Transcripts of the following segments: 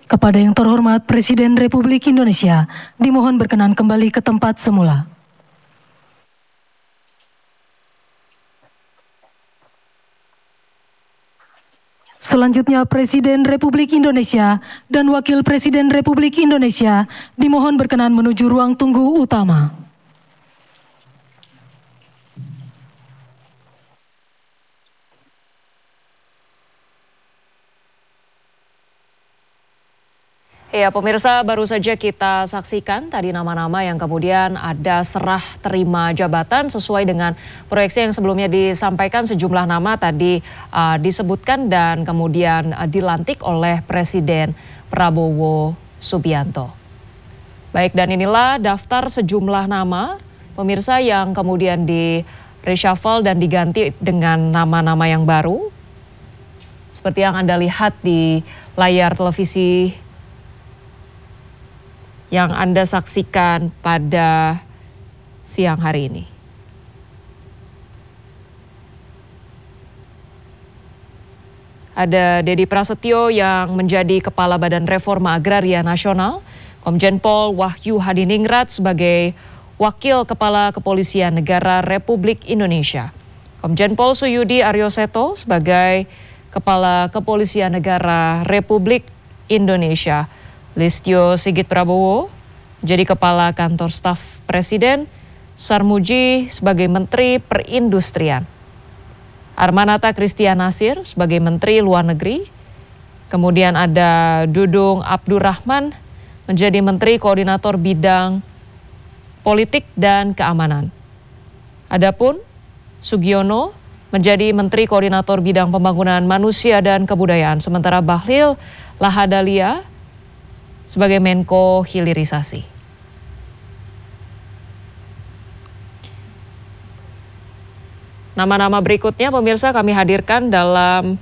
Kepada yang terhormat Presiden Republik Indonesia, dimohon berkenan kembali ke tempat semula. Selanjutnya Presiden Republik Indonesia dan Wakil Presiden Republik Indonesia dimohon berkenan menuju ruang tunggu utama. Ya, pemirsa, baru saja kita saksikan tadi nama-nama yang kemudian ada serah terima jabatan sesuai dengan proyeksi yang sebelumnya disampaikan. Sejumlah nama tadi disebutkan dan kemudian dilantik oleh Presiden Prabowo Subianto. Baik, dan inilah daftar sejumlah nama pemirsa yang kemudian di reshuffle dan diganti dengan nama-nama yang baru. Seperti yang Anda lihat di layar televisi yang Anda saksikan pada siang hari ini. Ada Dedi Prasetyo yang menjadi Kepala Badan Reforma Agraria Nasional, Komjen Pol Wahyu Hadiningrat sebagai Wakil Kepala Kepolisian Negara Republik Indonesia, Komjen Pol Suyudi Aryoseto sebagai Kepala Kepolisian Negara Republik Indonesia, Listio Sigit Prabowo jadi Kepala Kantor Staf Presiden, Sarmuji sebagai Menteri Perindustrian, Armanata Christian Nasir sebagai Menteri Luar Negeri, kemudian ada Dudung Abdurrahman menjadi Menteri Koordinator Bidang Politik dan Keamanan. Adapun Sugiono menjadi Menteri Koordinator Bidang Pembangunan Manusia dan Kebudayaan, sementara Bahlil Lahadalia sebagai Menko Hilirisasi. Nama-nama berikutnya pemirsa kami hadirkan dalam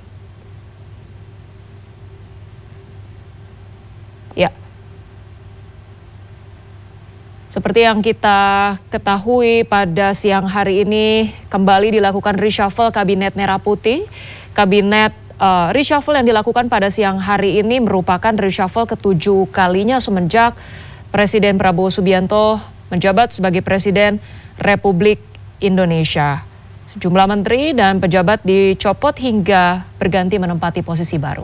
seperti yang kita ketahui pada siang hari ini kembali dilakukan reshuffle Kabinet Merah Putih. Kabinet reshuffle yang dilakukan pada siang hari ini merupakan reshuffle ke-7 kalinya semenjak Presiden Prabowo Subianto menjabat sebagai Presiden Republik Indonesia. Sejumlah menteri dan pejabat dicopot hingga berganti menempati posisi baru.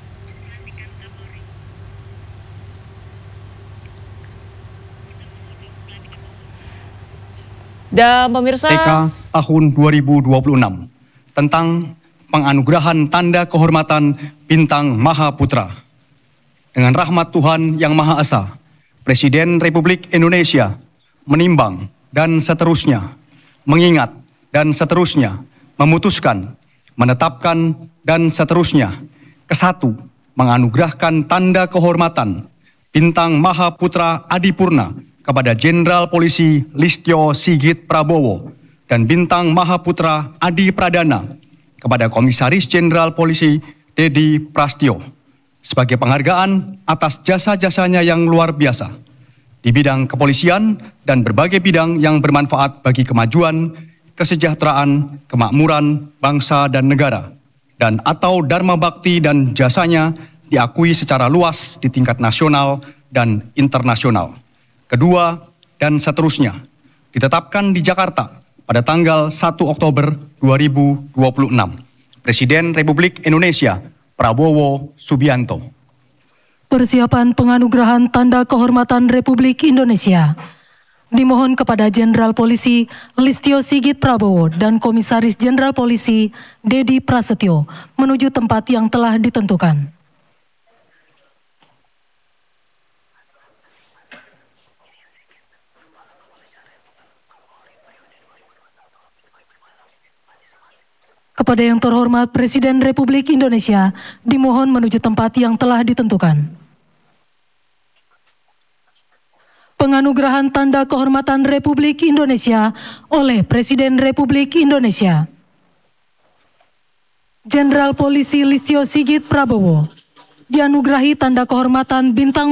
Dan pemirsa, TK tahun 2026 tentang penganugerahan tanda kehormatan Bintang Mahaputra. Dengan rahmat Tuhan Yang Maha Esa, Presiden Republik Indonesia menimbang dan seterusnya, mengingat dan seterusnya, memutuskan, menetapkan dan seterusnya. Kesatu, menganugerahkan tanda kehormatan Bintang Mahaputra Adipurna kepada Jenderal Polisi Listio Sigit Prabowo dan Bintang Mahaputra Adi Pradana kepada Komisaris Jenderal Polisi Dedi Prasetyo sebagai penghargaan atas jasa-jasanya yang luar biasa di bidang kepolisian dan berbagai bidang yang bermanfaat bagi kemajuan, kesejahteraan, kemakmuran bangsa dan negara, dan atau dharma bakti dan jasanya diakui secara luas di tingkat nasional dan internasional. Kedua, dan seterusnya ditetapkan di Jakarta pada tanggal 1 Oktober 2026. Presiden Republik Indonesia Prabowo Subianto. Persiapan penganugerahan tanda kehormatan Republik Indonesia. Dimohon kepada Jenderal Polisi Listio Sigit Prabowo dan Komisaris Jenderal Polisi Dedi Prasetyo menuju tempat yang telah ditentukan. Kepada yang terhormat Presiden Republik Indonesia, dimohon menuju tempat yang telah ditentukan. Penganugerahan tanda kehormatan Republik Indonesia oleh Presiden Republik Indonesia. Jenderal Polisi Listio Sigit Prabowo dianugerahi tanda kehormatan Bintang